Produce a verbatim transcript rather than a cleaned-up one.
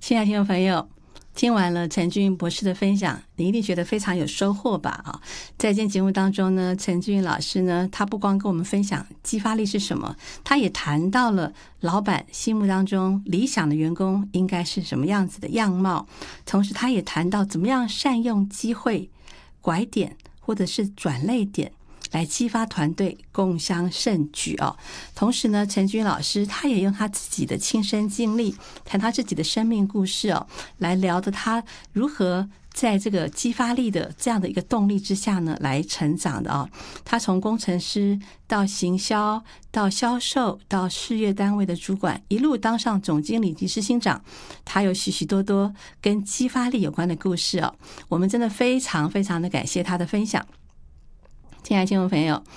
亲爱的听众朋友，听完了陈俊博士的分享，你一定觉得非常有收获吧？啊，在今天节目当中呢，陈俊老师呢，他不光跟我们分享激发力是什么，他也谈到了老板心目当中理想的员工应该是什么样子的样貌，同时他也谈到怎么样善用机会、拐点或者是转捩点来激发团队共襄盛举哦。同时呢，陈军老师他也用他自己的亲身经历，谈他自己的生命故事哦，来聊的他如何在这个激发力的这样的一个动力之下呢，来成长的哦。他从工程师到行销，到销售，到事业单位的主管，一路当上总经理及执行长，他有许许多多跟激发力有关的故事哦。我们真的非常非常的感谢他的分享。亲爱的听众朋友，